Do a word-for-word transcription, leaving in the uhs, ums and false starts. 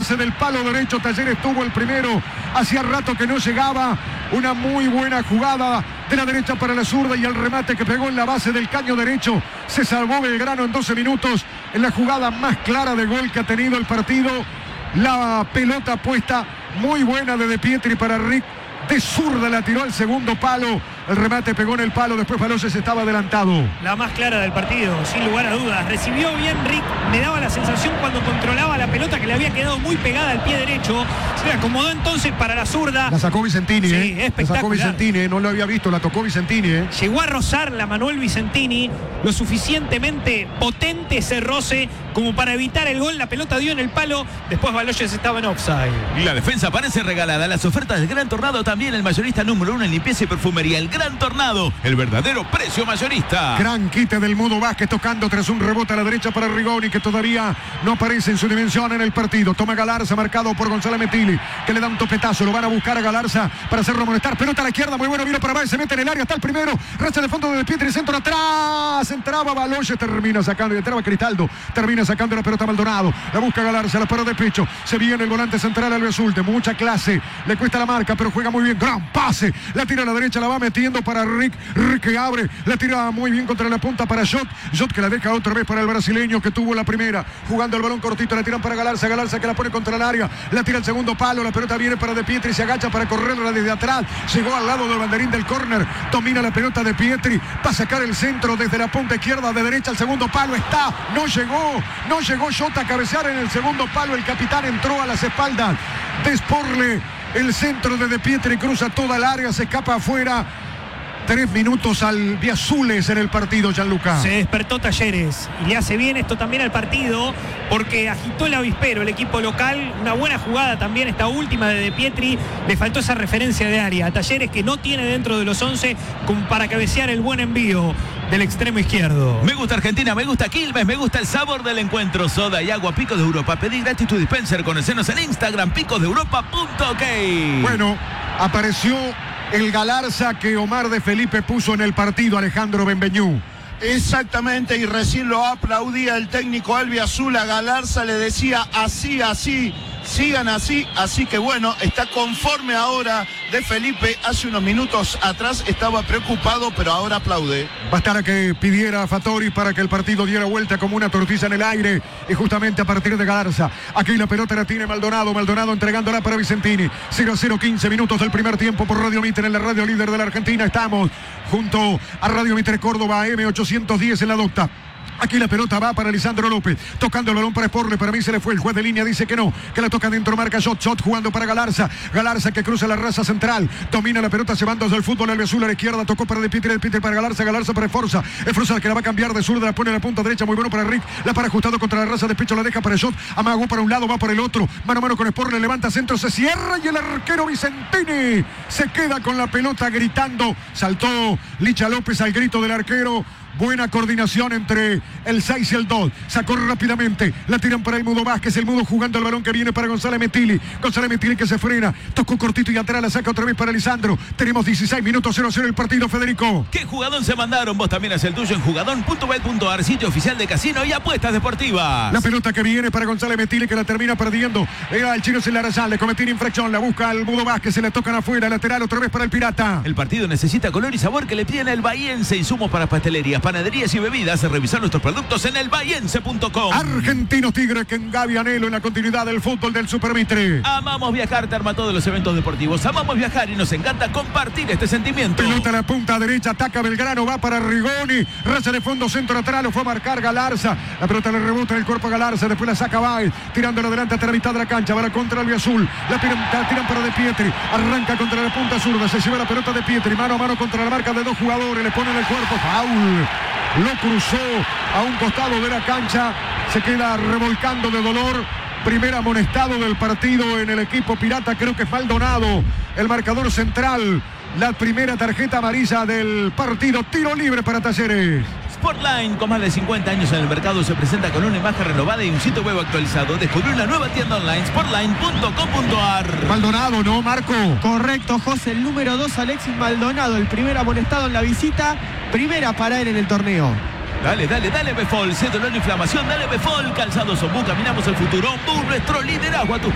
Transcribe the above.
base del palo derecho. Talleres tuvo el primero. Hacía rato que no llegaba. Una muy buena jugada de la derecha para la zurda y el remate que pegó en la base del caño derecho. Se salvó Belgrano en doce minutos en la jugada más clara de gol que ha tenido el partido. La pelota puesta muy buena de De Pietri para Rick. De zurda la tiró al segundo palo. El remate pegó en el palo. Después Baloyes estaba adelantado. La más clara del partido, sin lugar a dudas. Recibió bien Rick. Me daba la sensación cuando controlaba la pelota que le había quedado muy pegada al pie derecho. Se acomodó entonces para la zurda. La sacó Vicentini, sí, ¿eh? Espectacular. La sacó Vicentini, ¿eh? No lo había visto. La tocó Vicentini, ¿eh? Llegó a rozar la Manuel Vicentini. Lo suficientemente potente ese roce como para evitar el gol. La pelota dio en el palo. Después Baloyes estaba en offside. Y la defensa parece regalada. Las ofertas del Gran Tornado también. El mayorista número uno en limpieza y perfumería. El Gran Tornado, el verdadero precio mayorista. Gran quite del Mudo Vázquez tocando tras un rebote a la derecha para Rigoni, que todavía no aparece en su dimensión en el partido. Toma Galarza, marcado por Gonzalo Metilli, que le da un topetazo. Lo van a buscar a Galarza para hacerlo molestar. Pelota a la izquierda, muy bueno, vino para Báez, se mete en el área, está el primero. Racha de fondo de De Pietri, centro atrás. Entraba Baloyes, termina sacando, y entraba Cristaldo. Termina sacando la pelota Maldonado. La busca Galarza, la para de pecho. Se viene el volante central al resulte. Mucha clase. Le cuesta la marca, pero juega muy bien. Gran pase. La tira a la derecha, la va metiendo para Rick. Rick que abre. La tira muy bien contra la punta para Jot. Jot que la deja otra vez para el brasileño que tuvo la primera. Jugando el balón cortito. La tiran para Galarza. Galarza que la pone contra el área. La tira al segundo palo. La pelota viene para De Pietri. Se agacha para correrla desde atrás. Llegó al lado del banderín del córner. Domina la pelota De Pietri. Va a sacar el centro desde la punta izquierda. De derecha al segundo palo. Está. No llegó. No llegó Jot a cabecear en el segundo palo. El capitán entró a las espaldas de Sporle. El centro de De Pietri cruza toda el área, se escapa afuera. Tres minutos al Biazules en el partido, Gianluca. Se despertó Talleres y le hace bien esto también al partido porque agitó el avispero el equipo local. Una buena jugada también esta última de De Pietri. Le faltó esa referencia de área a Talleres, que no tiene dentro de los once como para cabecear el buen envío del extremo izquierdo. Me gusta Argentina, me gusta Quilmes, me gusta el sabor del encuentro. Soda y agua Picos de Europa. Pedí gratis tu dispenser. Conocenos en Instagram, picos de europa punto ok. Bueno, apareció el Galarza que Omar de Felipe puso en el partido, Alejandro Benveñú. Exactamente, y recién lo aplaudía el técnico albiazul. A Galarza le decía así, así, sigan así, así que bueno, está conforme ahora de Felipe. Hace unos minutos atrás estaba preocupado, pero ahora aplaude. Bastara que pidiera a Fattori para que el partido diera vuelta como una tortilla en el aire, y justamente a partir de Galarza. Aquí la pelota la tiene Maldonado, Maldonado entregándola para Vicentini. cero a cero, quince minutos del primer tiempo por Radio Mitre, en la radio líder de la Argentina. Estamos junto a Radio Mitre Córdoba, M ochocientos diez en la docta. Aquí la pelota va para Lisandro López, tocando el balón para Sporle. Para mí se le fue, el juez de línea dice que no, que la toca dentro, marca Shot, Shot jugando para Galarza. Galarza que cruza la raza central, domina la pelota llevándose el fútbol al azul a la izquierda, tocó para De Pietri, De Pietri para Galarza, Galarza para Esforza, Esforza que la va a cambiar de zurda, la pone en la punta derecha, muy bueno para Rick, la para ajustado contra la raza de pecho, la deja para Shot, amagó para un lado, va por el otro, mano a mano con Sporle, levanta centro, se cierra y el arquero Vicentini se queda con la pelota gritando. Saltó Licha López al grito del arquero. Buena coordinación entre el seis y el dos. Sacó rápidamente. La tiran para el Mudo Vázquez. El Mudo jugando el balón que viene para Gonzalo Metilli. Gonzalo Metilli que se frena. Tocó cortito y atrás la saca otra vez para Lisandro. Tenemos dieciséis minutos, cero a cero el partido, Federico. ¿Qué jugadón se mandaron? Vos también haz el tuyo en jugadón punto bet punto ar, sitio oficial de casino y apuestas deportivas. La pelota que viene para Gonzalo Metilli, que la termina perdiendo. Era el chino Celarayán. Le cometió infracción. La busca al Mudo Vázquez. Se la tocan afuera. Lateral otra vez para el Pirata. El partido necesita color y sabor que le piden el bahiense. Insumos para pastelerías, panaderías y bebidas. Revisar nuestros productos en el bahiense punto com. Argentinos Tigres que en Gavianelo en la continuidad del fútbol del Super Mitre. Amamos viajar, te arma todos los eventos deportivos. Amamos viajar y nos encanta compartir este sentimiento. Pelota a la punta derecha, ataca Belgrano, va para Rigoni. Raza de fondo, centro atrás, lo fue a marcar Galarza. La pelota le rebota en el cuerpo a Galarza, después la saca Baez, tirándola adelante hasta la mitad de la cancha. Va la contra el azul. La tiran, la tiran para De Pietri. Arranca contra la punta zurda. Se lleva la pelota De Pietri. Mano a mano contra la marca de dos jugadores. Le ponen el cuerpo. Foul. Lo cruzó a un costado de la cancha, se queda revolcando de dolor. Primer amonestado del partido en el equipo Pirata, creo que es Maldonado, el marcador central. La primera tarjeta amarilla del partido. Tiro libre para Talleres. Sportline, con más de cincuenta años en el mercado, se presenta con una imagen renovada y un sitio web actualizado. Descubrió una nueva tienda online, sportline punto com punto ar. Maldonado, ¿no, Marco? Correcto, José. El número dos, Alexis Maldonado, el primer amonestado en la visita. Primera para él en el torneo. Dale, dale, dale, Befol. Sé dolor e inflamación, dale, Befol. Calzados Ombú, caminamos el futuro. Ombú, nuestro liderazgo a tus